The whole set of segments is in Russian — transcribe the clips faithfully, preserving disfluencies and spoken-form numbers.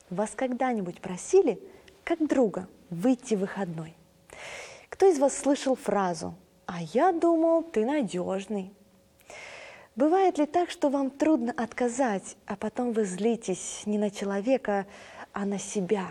Вас когда-нибудь просили, как друга, выйти в выходной? Кто из вас слышал фразу «А я думал, ты надежный»? Бывает ли так, что вам трудно отказать, а потом вы злитесь не на человека, а на себя?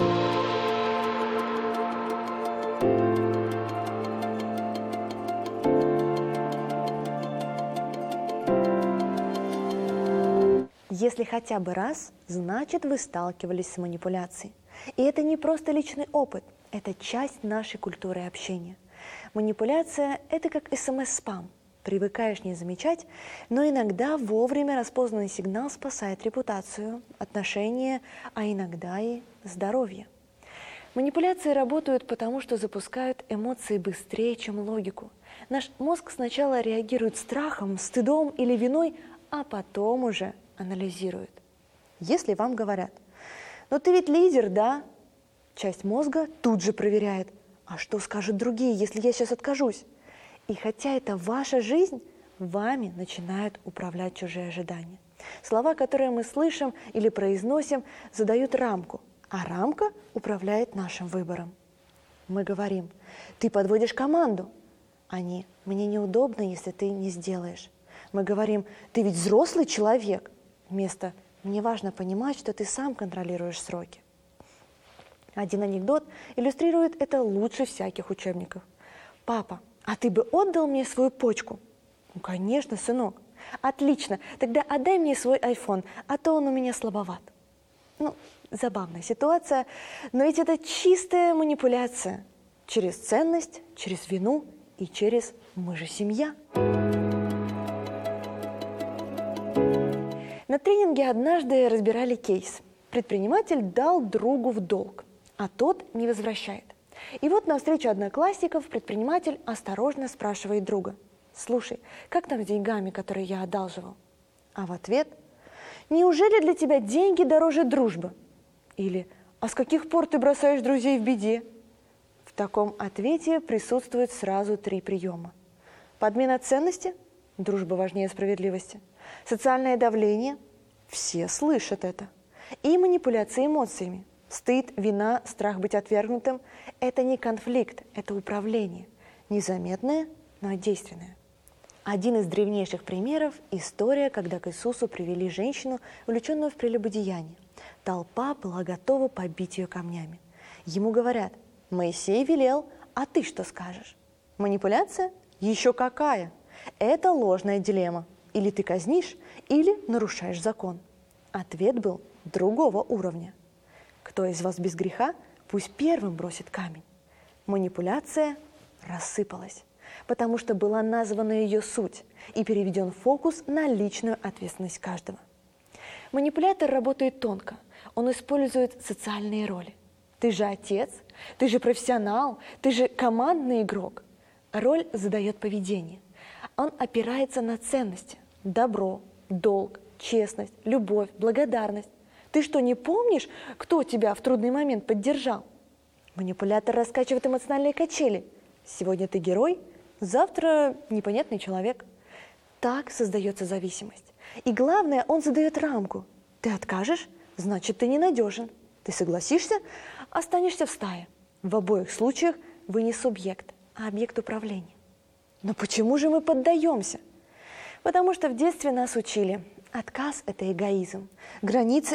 Если хотя бы раз, значит, вы сталкивались с манипуляцией. И это не просто личный опыт, это часть нашей культуры общения. Манипуляция – это как эс эм эс-спам. Привыкаешь не замечать, но иногда вовремя распознанный сигнал спасает репутацию, отношения, а иногда и здоровье. Манипуляции работают потому, что запускают эмоции быстрее, чем логику. Наш мозг сначала реагирует страхом, стыдом или виной, а потом уже анализирует. Если вам говорят: «Ну ты ведь лидер, да?» Часть мозга тут же проверяет: «А что скажут другие, если я сейчас откажусь?» И хотя это ваша жизнь, вами начинают управлять чужие ожидания. Слова, которые мы слышим или произносим, задают рамку, а рамка управляет нашим выбором. Мы говорим: «Ты подводишь команду». Они: «Мне неудобно, если ты не сделаешь». Мы говорим: «Ты ведь взрослый человек». Вместо «Мне важно понимать, что ты сам контролируешь сроки». Один анекдот иллюстрирует это лучше всяких учебников. «Папа, а ты бы отдал мне свою почку?» «Ну, конечно, сынок». «Отлично, тогда отдай мне свой айфон, а то он у меня слабоват». Ну, забавная ситуация, но ведь это чистая манипуляция. Через ценность, через вину и через «мы же семья». На тренинге однажды разбирали кейс. Предприниматель дал другу в долг, а тот не возвращает. И вот на встречу одноклассников предприниматель осторожно спрашивает друга: «Слушай, как там с деньгами, которые я одалживал?» А в ответ: «Неужели для тебя деньги дороже дружбы?» Или «А с каких пор ты бросаешь друзей в беде?» В таком ответе присутствует сразу три приема. Подмена ценности – дружба важнее справедливости. Социальное давление – все слышат это. И манипуляция эмоциями. Стыд, вина, страх быть отвергнутым – это не конфликт, это управление. Незаметное, но действенное. Один из древнейших примеров – история, когда к Иисусу привели женщину, увлеченную в прелюбодеянии. Толпа была готова побить ее камнями. Ему говорят: «Моисей велел, а ты что скажешь?» Манипуляция? Еще какая! Это ложная дилемма. Или ты казнишь, или нарушаешь закон. Ответ был другого уровня. Кто из вас без греха, пусть первым бросит камень. Манипуляция рассыпалась, потому что была названа ее суть и переведен фокус на личную ответственность каждого. Манипулятор работает тонко. Он использует социальные роли. Ты же отец, ты же профессионал, ты же командный игрок. Роль задает поведение. Он опирается на ценности: добро, долг, честность, любовь, благодарность. Ты что, не помнишь, кто тебя в трудный момент поддержал? Манипулятор раскачивает эмоциональные качели. Сегодня ты герой, завтра непонятный человек. Так создается зависимость. И главное, он задает рамку. Ты откажешь, значит, ты ненадежен. Ты согласишься, останешься в стае. В обоих случаях вы не субъект, а объект управления. Но почему же мы поддаемся? Потому что в детстве нас учили: отказ – это эгоизм, границы